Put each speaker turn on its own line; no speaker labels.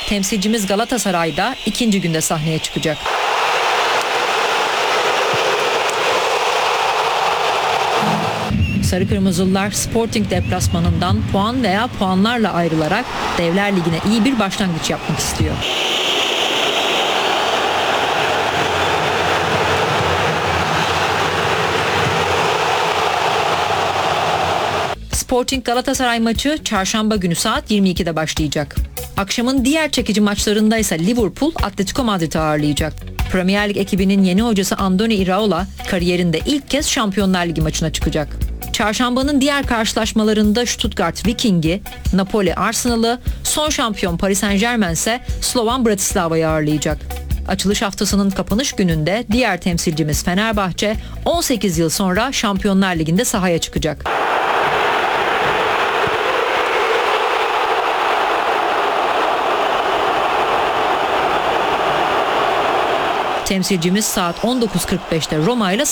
Temsilcimiz Galatasaray'da ikinci günde sahneye çıkacak. Sarı Kırmızılılar Sporting deplasmanından puan veya puanlarla ayrılarak Devler Ligi'ne iyi bir başlangıç yapmak istiyor. Sporting Galatasaray maçı çarşamba günü saat 22'de başlayacak. Akşamın diğer çekici maçlarında ise Liverpool Atletico Madrid'i ağırlayacak. Premier Lig ekibinin yeni hocası Andoni Iraola kariyerinde ilk kez Şampiyonlar Ligi maçına çıkacak. Çarşambanın diğer karşılaşmalarında Stuttgart Viking'i, Napoli Arsenal'ı, son şampiyon Paris Saint-Germain ise Slovan Bratislava'yı ağırlayacak. Açılış haftasının kapanış gününde diğer temsilcimiz Fenerbahçe 18 yıl sonra Şampiyonlar Ligi'nde sahaya çıkacak. Temsilcimiz saat 19.45'te Roma ile